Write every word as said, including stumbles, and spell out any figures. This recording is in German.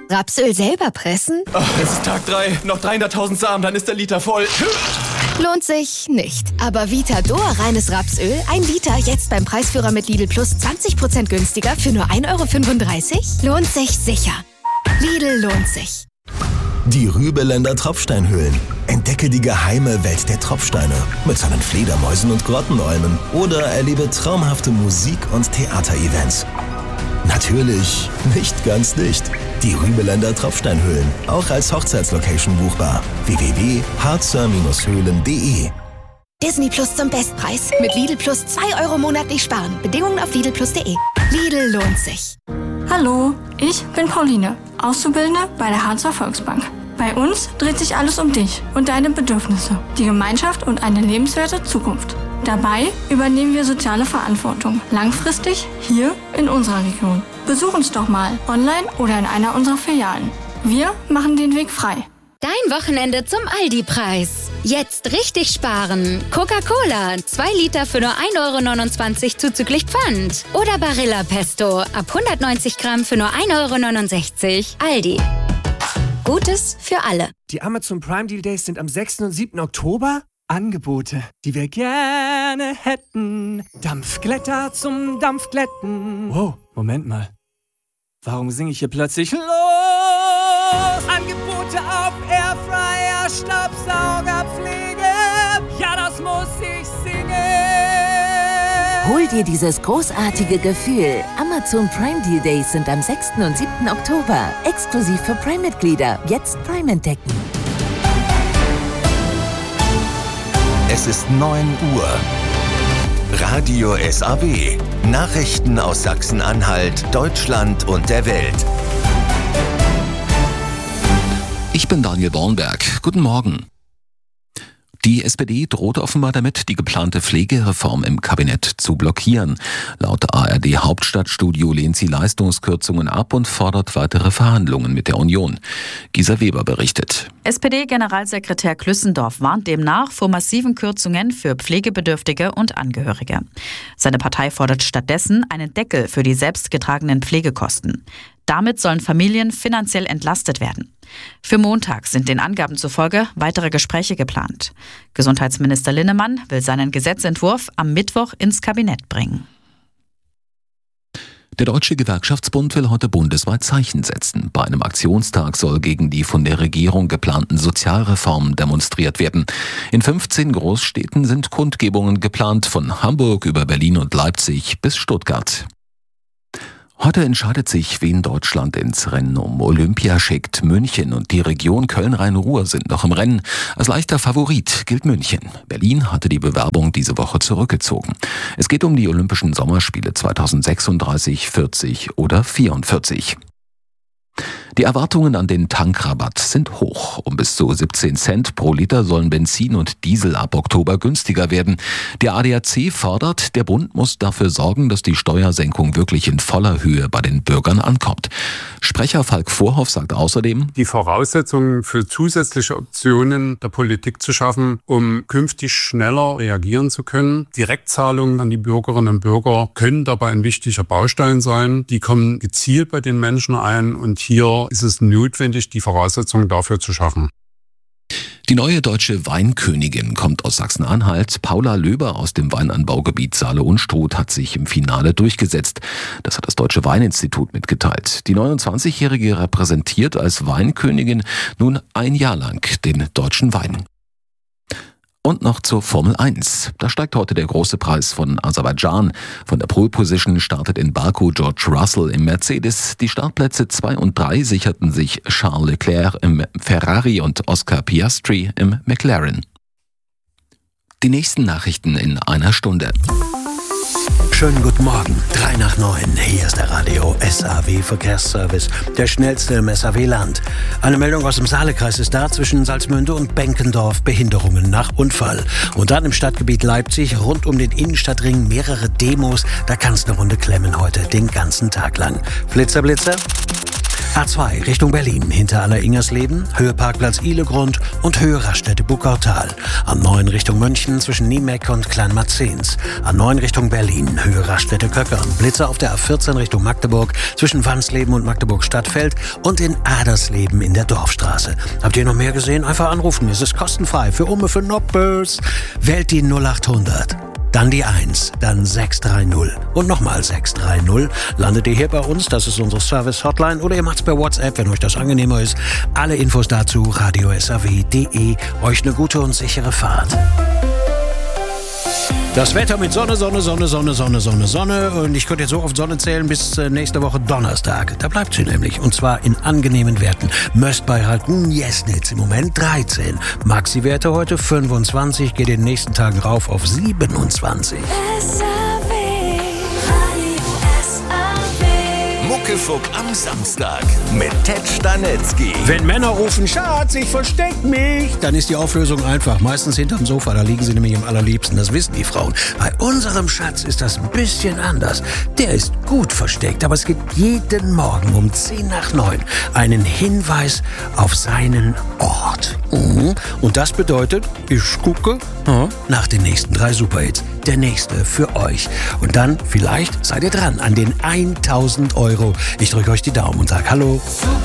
Rapsöl selber pressen? Oh, es ist Tag drei, noch dreihunderttausend Samen, dann ist der Liter voll. Lohnt sich nicht. Aber Vitador reines Rapsöl, ein Liter, jetzt beim Preisführer mit Lidl Plus zwanzig Prozent günstiger für nur ein Euro fünfunddreißig? Lohnt sich sicher. Lidl lohnt sich. Die Rübeländer Tropfsteinhöhlen. Entdecke die geheime Welt der Tropfsteine mit seinen Fledermäusen und Grottenolmen oder erlebe traumhafte Musik- und Theaterevents. Natürlich nicht ganz dicht. Die Rübeländer Tropfsteinhöhlen, auch als Hochzeitslocation buchbar. w w w punkt harzer höhlen punkt de Disney Plus zum Bestpreis. Mit Lidl Plus zwei Euro monatlich sparen. Bedingungen auf lidl plus punkt de. Lidl lohnt sich. Hallo, ich bin Pauline, Auszubildende bei der Harzer Volksbank. Bei uns dreht sich alles um dich und deine Bedürfnisse, die Gemeinschaft und eine lebenswerte Zukunft. Dabei übernehmen wir soziale Verantwortung, langfristig hier in unserer Region. Besuch uns doch mal, online oder in einer unserer Filialen. Wir machen den Weg frei. Dein Wochenende zum Aldi-Preis. Jetzt richtig sparen. Coca-Cola, zwei Liter für nur ein Euro neunundzwanzig zuzüglich Pfand. Oder Barilla Pesto, ab hundertneunzig Gramm für nur ein Euro neunundsechzig. Aldi. Gutes für alle. Die Amazon Prime Deal Days sind am sechsten und siebten Oktober. Angebote, die wir gerne hätten. Dampfglätter zum Dampfglätten. Wow, Moment mal. Warum singe ich hier plötzlich los? Angebote auf Airfryer, Staubsaugerpflege. Ja, das muss ich singen. Hol dir dieses großartige Gefühl. Amazon Prime Deal Days sind am sechsten und siebten Oktober. Exklusiv für Prime-Mitglieder. Jetzt Prime entdecken. Es ist neun Uhr. Radio S A W. Nachrichten aus Sachsen-Anhalt, Deutschland und der Welt. Ich bin Daniel Bornberg. Guten Morgen. Die S P D droht offenbar damit, die geplante Pflegereform im Kabinett zu blockieren. Laut A R D-Hauptstadtstudio lehnt sie Leistungskürzungen ab und fordert weitere Verhandlungen mit der Union. Gisa Weber berichtet. S P D-Generalsekretär Klüssendorf warnt demnach vor massiven Kürzungen für Pflegebedürftige und Angehörige. Seine Partei fordert stattdessen einen Deckel für die selbstgetragenen Pflegekosten. Damit sollen Familien finanziell entlastet werden. Für Montag sind den Angaben zufolge weitere Gespräche geplant. Gesundheitsminister Linnemann will seinen Gesetzentwurf am Mittwoch ins Kabinett bringen. Der Deutsche Gewerkschaftsbund will heute bundesweit Zeichen setzen. Bei einem Aktionstag soll gegen die von der Regierung geplanten Sozialreformen demonstriert werden. In fünfzehn Großstädten sind Kundgebungen geplant, von Hamburg über Berlin und Leipzig bis Stuttgart. Heute entscheidet sich, wen Deutschland ins Rennen um Olympia schickt. München und die Region Köln-Rhein-Ruhr sind noch im Rennen. Als leichter Favorit gilt München. Berlin hatte die Bewerbung diese Woche zurückgezogen. Es geht um die Olympischen Sommerspiele zweitausendsechsunddreißig, vierzig oder vierundvierzig. Die Erwartungen an den Tankrabatt sind hoch. Um bis zu siebzehn Cent pro Liter sollen Benzin und Diesel ab Oktober günstiger werden. Der A D A C fordert, der Bund muss dafür sorgen, dass die Steuersenkung wirklich in voller Höhe bei den Bürgern ankommt. Sprecher Falk Vorhoff sagt außerdem, die Voraussetzungen für zusätzliche Optionen der Politik zu schaffen, um künftig schneller reagieren zu können. Direktzahlungen an die Bürgerinnen und Bürger können dabei ein wichtiger Baustein sein. Die kommen gezielt bei den Menschen ein und hier ist es notwendig, die Voraussetzungen dafür zu schaffen. Die neue deutsche Weinkönigin kommt aus Sachsen-Anhalt. Paula Löber aus dem Weinanbaugebiet Saale-Unstrut hat sich im Finale durchgesetzt. Das hat das Deutsche Weininstitut mitgeteilt. Die neunundzwanzigjährige repräsentiert als Weinkönigin nun ein Jahr lang den deutschen Wein. Und noch zur Formel eins. Da steigt heute der große Preis von Aserbaidschan. Von der Pole Position startet in Baku George Russell im Mercedes. Die Startplätze zwei und drei sicherten sich Charles Leclerc im Ferrari und Oscar Piastri im McLaren. Die nächsten Nachrichten in einer Stunde. Schönen guten Morgen. drei nach neun. Hier ist der Radio S A W Verkehrsservice. Der schnellste im S A W-Land. Eine Meldung aus dem Saalekreis ist da. Zwischen Salzmünde und Benkendorf Behinderungen nach Unfall. Und dann im Stadtgebiet Leipzig rund um den Innenstadtring mehrere Demos. Da kann es eine Runde klemmen heute den ganzen Tag lang. Flitzer, Blitzer. A zwei Richtung Berlin, hinter Aller-Ingersleben, Höhe Parkplatz Ihlegrund und Höhe Raststätte Buckautal. A neun Richtung München zwischen Niemeck und Kleinmarzens. A neun Richtung Berlin, Höhe Raststätte Köckern. Blitzer auf der A vierzehn Richtung Magdeburg zwischen Wansleben und Magdeburg-Stadtfeld und in Adersleben in der Dorfstraße. Habt ihr noch mehr gesehen? Einfach anrufen, es ist kostenfrei für Umme für Noppes. Wählt die null acht hundert. Dann die eins, dann sechs drei null und nochmal sechs drei null. Landet ihr hier bei uns, das ist unsere Service-Hotline, oder ihr macht's per WhatsApp, wenn euch das angenehmer ist. Alle Infos dazu radio s a w punkt d e. Euch eine gute und sichere Fahrt. Das Wetter mit Sonne, Sonne, Sonne, Sonne, Sonne, Sonne, Sonne. Und ich könnte jetzt so oft Sonne zählen bis nächste Woche Donnerstag. Da bleibt sie nämlich. Und zwar in angenehmen Werten. Möst bei Halten Jesnitz im Moment dreizehn. Maxi-Werte heute fünfundzwanzig. Geht in den nächsten Tagen rauf auf siebenundzwanzig. Muckefuck am Samstag mit Ted Stanitzky. Wenn Männer rufen, Schatz, ich versteck mich, dann ist die Auflösung einfach. Meistens hinterm Sofa, da liegen sie nämlich am allerliebsten. Das wissen die Frauen. Bei unserem Schatz ist das ein bisschen anders. Der ist gut versteckt, aber es gibt jeden Morgen um zehn nach neun einen Hinweis auf seinen Ort. Mhm. Und das bedeutet, ich gucke mhm. nach den nächsten drei Superhits. Der nächste für euch. Und dann, vielleicht seid ihr dran an den tausend Euro. Ich drücke euch die Daumen und sage Hallo. Super.